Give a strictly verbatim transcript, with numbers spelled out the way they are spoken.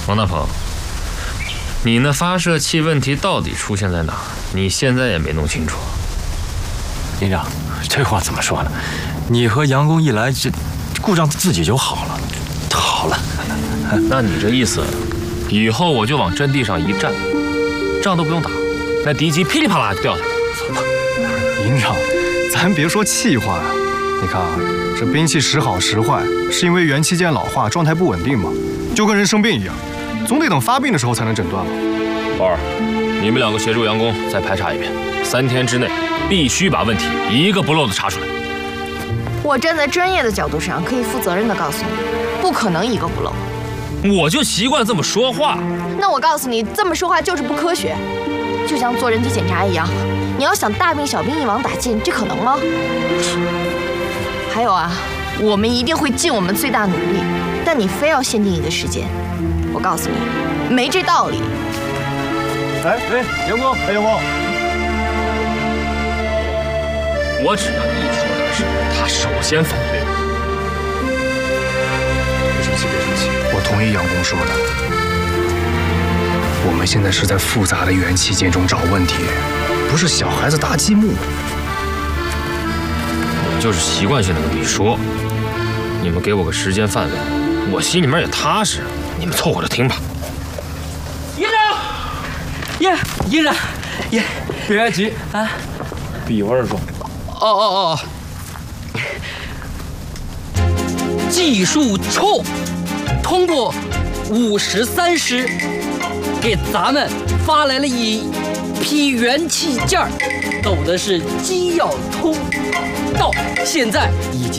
王大鹏，你那发射器问题到底出现在哪儿？你现在也没弄清楚。 营长，这话怎么说呢？你和杨工一来，这故障自己就好了，好了。 那你这意思，以后我就往阵地上一站，仗都不用打，那敌机噼里啪啦就掉下来。 营长，咱别说气话呀。你看啊，这兵器时好时坏，是因为元器件老化，状态不稳定嘛，就跟人生病一样，总得等发病的时候才能诊断嘛。 宝儿，你们两个协助杨工再排查一遍，三天之内必须把问题一个不漏的查出来。 我站在专业的角度上，可以负责任的告诉你，不可能一个不漏。 我就习惯这么说话。 那我告诉你，这么说话就是不科学，就像做人体检查一样，你要想大病小病一网打尽，这可能吗？还有啊，我们一定会尽我们最大努力，但你非要限定一个时间，我告诉你，没这道理。 哎哎，杨工，哎杨工， 我只要一说这个事，他首先反对。 别生气，别生气，我同意杨工说的。我们现在是在复杂的元器件中找问题，不是小孩子搭积木。 我就是习惯性的跟你说，你们给我个时间范围，我心里面也踏实。你们凑合着听吧。 营长，耶，营长，耶， 别急啊， 笔味重。 哦哦哦，技术处通过五十三师给咱们发来了一批元器件，走的是机要通道，现在已经。